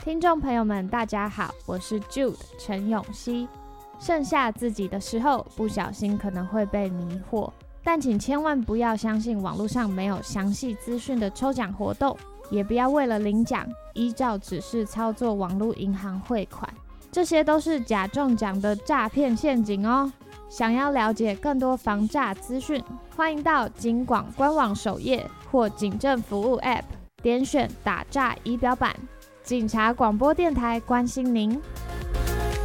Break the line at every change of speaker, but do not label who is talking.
听众朋友们大家好，我是 Jude 陈永熙。剩下自己的时候，不小心可能会被迷惑，但请千万不要相信网络上没有详细资讯的抽奖活动，也不要为了领奖依照指示操作网络银行汇款，这些都是假中奖的诈骗陷阱哦。想要了解更多防诈资讯，欢迎到警广官网首页或警政服务 App 点选打诈仪表板。警察广播电台关心您。